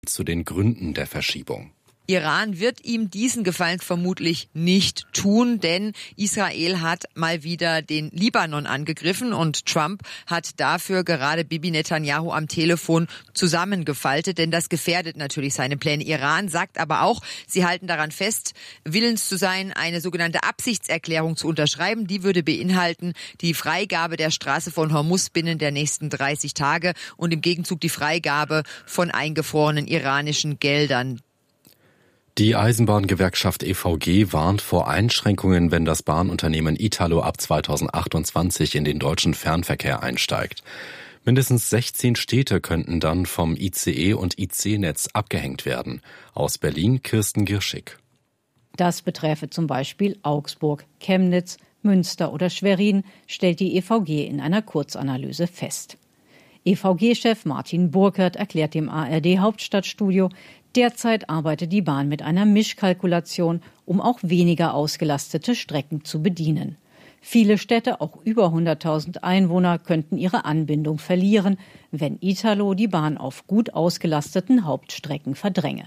zu den Gründen der Verschiebung. Iran wird ihm diesen Gefallen vermutlich nicht tun, denn Israel hat mal wieder den Libanon angegriffen und Trump hat dafür gerade Bibi Netanyahu am Telefon zusammengefaltet, denn das gefährdet natürlich seine Pläne. Iran sagt aber auch, sie halten daran fest, willens zu sein, eine sogenannte Absichtserklärung zu unterschreiben. Die würde beinhalten die Freigabe der Straße von Hormuz binnen der nächsten 30 Tage und im Gegenzug die Freigabe von eingefrorenen iranischen Geldern. Die Eisenbahngewerkschaft EVG warnt vor Einschränkungen, wenn das Bahnunternehmen Italo ab 2028 in den deutschen Fernverkehr einsteigt. Mindestens 16 Städte könnten dann vom ICE- und IC-Netz abgehängt werden. Aus Berlin Kirsten Girschig. Das beträfe zum Beispiel Augsburg, Chemnitz, Münster oder Schwerin, stellt die EVG in einer Kurzanalyse fest. EVG-Chef Martin Burkert erklärt dem ARD-Hauptstadtstudio, derzeit arbeitet die Bahn mit einer Mischkalkulation, um auch weniger ausgelastete Strecken zu bedienen. Viele Städte, auch über 100.000 Einwohner, könnten ihre Anbindung verlieren, wenn Italo die Bahn auf gut ausgelasteten Hauptstrecken verdränge.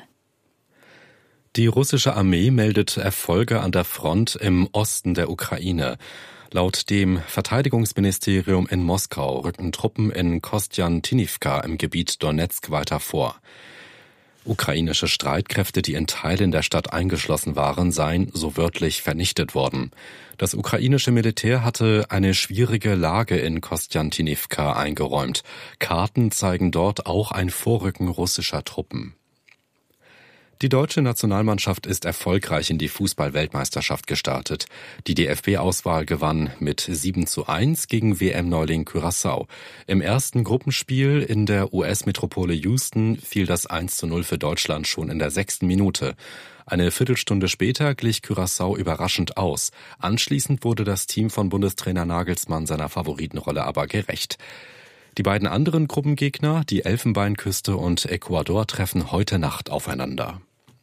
Die russische Armee meldet Erfolge an der Front im Osten der Ukraine. Laut dem Verteidigungsministerium in Moskau rücken Truppen in Kostjantinivka im Gebiet Donezk weiter vor. Ukrainische Streitkräfte, die in Teilen der Stadt eingeschlossen waren, seien so wörtlich vernichtet worden. Das ukrainische Militär hatte eine schwierige Lage in Kostjantinivka eingeräumt. Karten zeigen dort auch ein Vorrücken russischer Truppen. Die deutsche Nationalmannschaft ist erfolgreich in die Fußball-Weltmeisterschaft gestartet. Die DFB-Auswahl gewann mit 7:1 gegen WM-Neuling Curaçao. Im ersten Gruppenspiel in der US-Metropole Houston fiel das 1:0 für Deutschland schon in der 6. Minute. Eine Viertelstunde später glich Curaçao überraschend aus. Anschließend wurde das Team von Bundestrainer Nagelsmann seiner Favoritenrolle aber gerecht. Die beiden anderen Gruppengegner, die Elfenbeinküste und Ecuador, treffen heute Nacht aufeinander.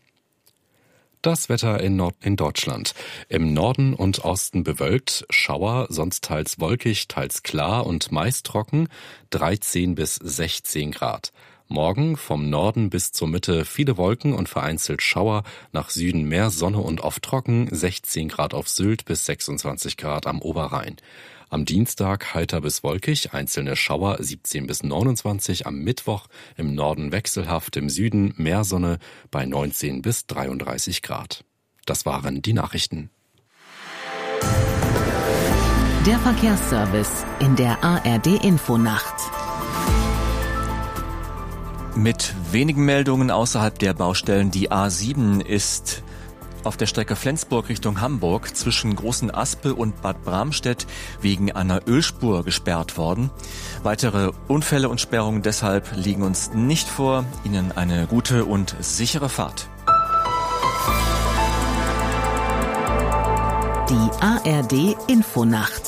Das Wetter in Deutschland. Im Norden und Osten bewölkt, Schauer, sonst teils wolkig, teils klar und meist trocken, 13 bis 16 Grad. Morgen vom Norden bis zur Mitte viele Wolken und vereinzelt Schauer, nach Süden mehr Sonne und oft trocken, 16 Grad auf Sylt bis 26 Grad am Oberrhein. Am Dienstag heiter bis wolkig, einzelne Schauer 17 bis 29, am Mittwoch im Norden wechselhaft, im Süden mehr Sonne bei 19 bis 33 Grad. Das waren die Nachrichten. Der Verkehrsservice in der ARD-Infonacht. Mit wenigen Meldungen außerhalb der Baustellen. Die A7 ist auf der Strecke Flensburg Richtung Hamburg zwischen Großen Aspe und Bad Bramstedt wegen einer Ölspur gesperrt worden. Weitere Unfälle und Sperrungen deshalb liegen uns nicht vor. Ihnen eine gute und sichere Fahrt. Die ARD Infonacht.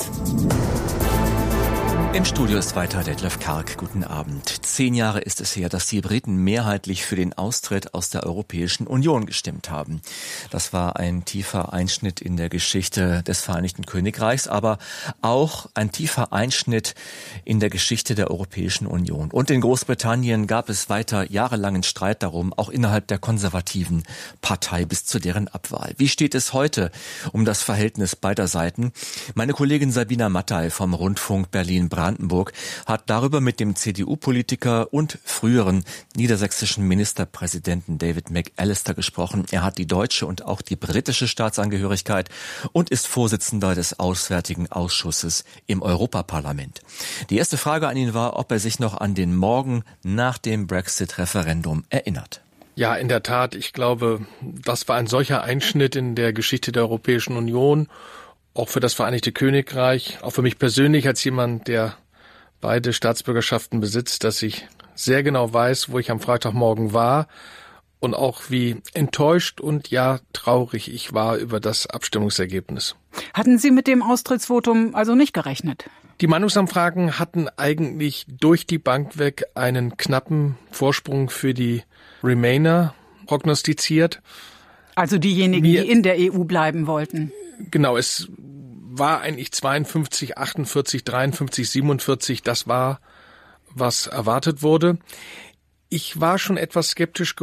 Im Studio ist weiter Detlef Karg. Guten Abend. 10 Jahre ist es her, dass die Briten mehrheitlich für den Austritt aus der Europäischen Union gestimmt haben. Das war ein tiefer Einschnitt in der Geschichte des Vereinigten Königreichs, aber auch ein tiefer Einschnitt in der Geschichte der Europäischen Union. Und in Großbritannien gab es weiter jahrelangen Streit darum, auch innerhalb der konservativen Partei bis zu deren Abwahl. Wie steht es heute um das Verhältnis beider Seiten? Meine Kollegin Sabina Mattei vom Rundfunk Berlin-Brandenburg hat darüber mit dem CDU-Politiker und früheren niedersächsischen Ministerpräsidenten David McAllister gesprochen. Er hat die deutsche und auch die britische Staatsangehörigkeit und ist Vorsitzender des Auswärtigen Ausschusses im Europaparlament. Die erste Frage an ihn war, ob er sich noch an den Morgen nach dem Brexit-Referendum erinnert. Ja, in der Tat. Ich glaube, das war ein solcher Einschnitt in der Geschichte der Europäischen Union, auch für das Vereinigte Königreich, auch für mich persönlich als jemand, der beide Staatsbürgerschaften besitzt, dass ich sehr genau weiß, wo ich am Freitagmorgen war und auch wie enttäuscht und ja traurig ich war über das Abstimmungsergebnis. Hatten Sie mit dem Austrittsvotum also nicht gerechnet? Die Meinungsumfragen hatten eigentlich durch die Bank weg einen knappen Vorsprung für die Remainer prognostiziert. Also diejenigen, die in der EU bleiben wollten. Genau, es war eigentlich 52, 48, 53, 47, das war, was erwartet wurde. Ich war schon etwas skeptisch